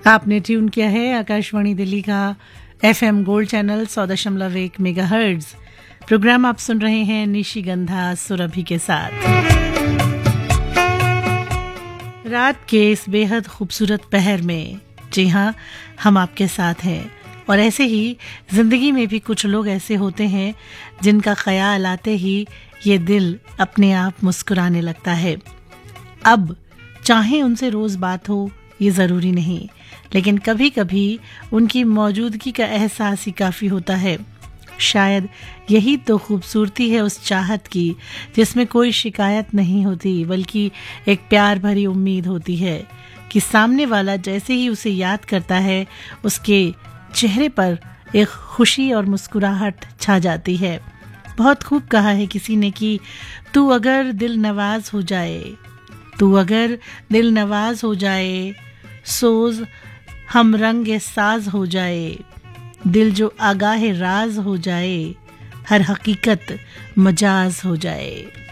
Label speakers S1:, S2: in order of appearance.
S1: आपने ट्यून किया है आकाशवाणी दिल्ली का FM gold channel 100.1 megahertz. Programme आप सुन रहे हैं निशिगंधा सुरभि के साथ। रात के इस बेहद खूबसूरत पहर में, जी हाँ, हम आपके साथ हैं। और ऐसे ही जिंदगी में भी कुछ लोग ऐसे होते हैं जिनका ख्याल आते ही ये दिल अपने आप मुस्कुराने लगता है। अब चाहे उनसे रोज बात हो ये ज़रूरी नहीं, लेकिन कभी कभी उनकी मौजूदगी का एहसास ही काफ़ी होता है। शायद यही तो खूबसूरती है उस चाहत की जिसमें कोई शिकायत नहीं होती, बल्कि एक प्यार भरी उम्मीद होती है कि सामने वाला जैसे ही उसे याद करता है उसके चेहरे पर एक खुशी और मुस्कुराहट छा जाती है। बहुत खूब कहा है किसी ने कि तू अगर दिल नवाज हो जाए, तू अगर दिल नवाज हो जाए, सोज हम रंग साज हो जाए, दिल जो आगाह राज हो जाए, हर हकीकत मजाज हो जाए।